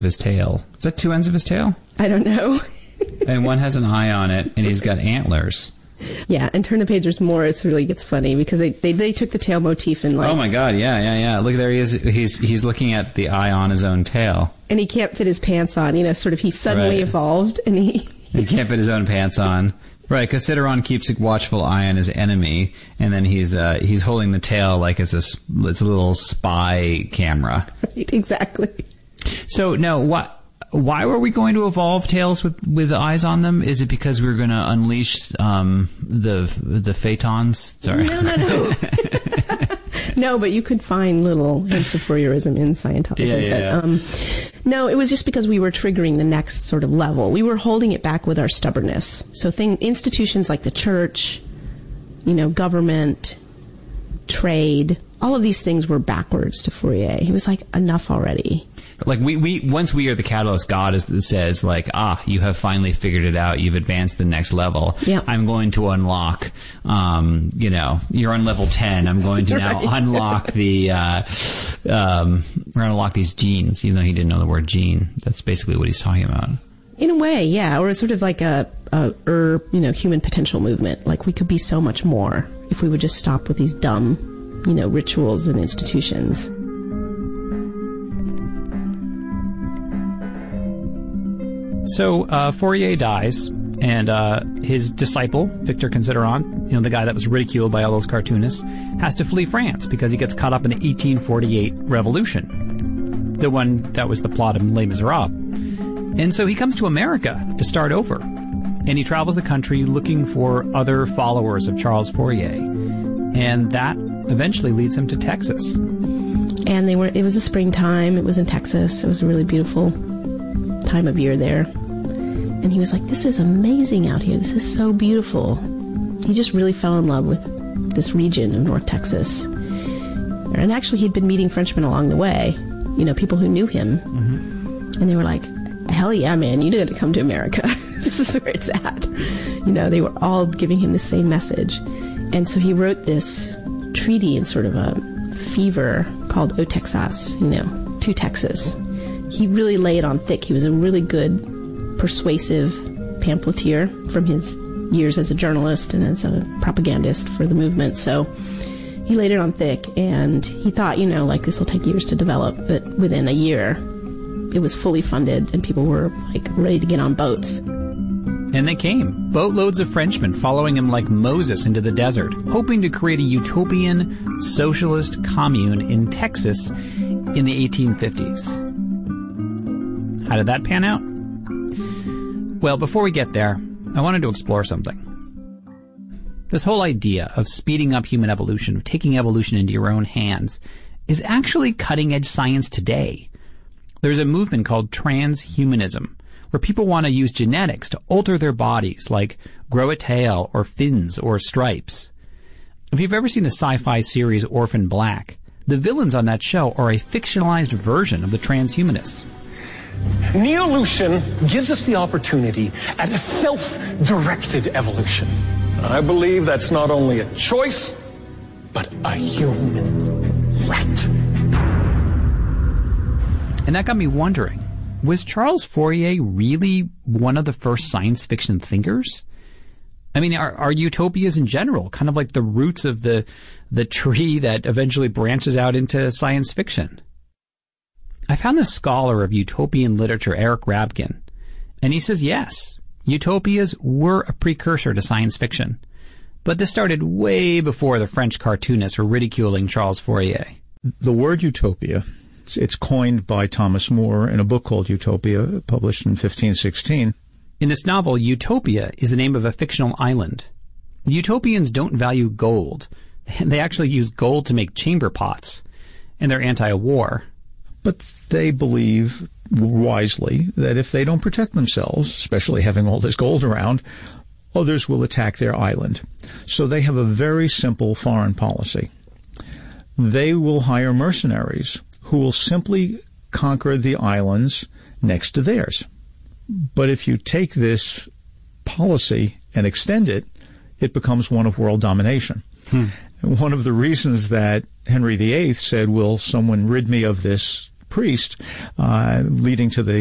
his tail. Is that two ends of his tail? I don't know. And one has an eye on it, and he's got antlers. Yeah, and turn the pages more, it really gets funny because they took the tail motif and Oh my God, yeah. Look, there he is. He's looking at the eye on his own tail. And he can't fit his pants on, sort of he suddenly evolved and he can't fit his own pants on. Right, because Cideron keeps a watchful eye on his enemy, and then he's holding the tail like it's a little spy camera. Right, exactly. So, no, why were we going to evolve tails with eyes on them? Is it because we were going to unleash the Phaetons? Sorry. No. No, but you could find little hints of Fourierism in Scientology. Yeah. No, it was just because we were triggering the next sort of level. We were holding it back with our stubbornness. So institutions like the church, government, trade, all of these things were backwards to Fourier. He was like, enough already. Like once we are the catalyst, God says like, you have finally figured it out. You've advanced the next level. Yeah. I'm going to unlock, you're on level 10. I'm going to now unlock we're going to unlock these genes, even though he didn't know the word gene. That's basically what he's talking about. In a way, yeah. Or it's sort of like a human potential movement. Like we could be so much more if we would just stop with these dumb, rituals and institutions. So Fourier dies, and his disciple, Victor Considerant, the guy that was ridiculed by all those cartoonists, has to flee France because he gets caught up in the 1848 revolution, the one that was the plot of Les Miserables. And so he comes to America to start over, and he travels the country looking for other followers of Charles Fourier, and that eventually leads him to Texas. And it was the springtime, it was in Texas, it was a really beautiful time of year there. And he was like, this is amazing out here. This is so beautiful. He just really fell in love with this region of North Texas. And actually, he'd been meeting Frenchmen along the way, people who knew him. Mm-hmm. And they were like, hell yeah, man, you got to come to America. This is where it's at. They were all giving him the same message. And so he wrote this treaty in sort of a fever called O Texas, to Texas. He really laid it on thick. He was a really good, persuasive pamphleteer from his years as a journalist and as a propagandist for the movement. So he laid it on thick, and he thought, this will take years to develop. But within a year, it was fully funded, and people were, ready to get on boats. And they came, boatloads of Frenchmen following him like Moses into the desert, hoping to create a utopian socialist commune in Texas in the 1850s. How did that pan out? Well, before we get there, I wanted to explore something. This whole idea of speeding up human evolution, of taking evolution into your own hands, is actually cutting-edge science today. There's a movement called transhumanism, where people want to use genetics to alter their bodies, like grow a tail or fins or stripes. If you've ever seen the sci-fi series Orphan Black, the villains on that show are a fictionalized version of the transhumanists. Neolution gives us the opportunity at a self-directed evolution. I believe that's not only a choice, but a human right. And that got me wondering, was Charles Fourier really one of the first science fiction thinkers? I mean, are utopias in general kind of like the roots of the tree that eventually branches out into science fiction? I found this scholar of utopian literature, Eric Rabkin, and he says yes, utopias were a precursor to science fiction. But this started way before the French cartoonists were ridiculing Charles Fourier. The word utopia, it's coined by Thomas More in a book called Utopia, published in 1516. In this novel, Utopia is the name of a fictional island. The utopians don't value gold. They actually use gold to make chamber pots, and they're anti-war. But they believe wisely that if they don't protect themselves, especially having all this gold around, others will attack their island. So they have a very simple foreign policy. They will hire mercenaries who will simply conquer the islands next to theirs. But if you take this policy and extend it, it becomes one of world domination. One of the reasons that Henry VIII said, will someone rid me of this priest, leading to the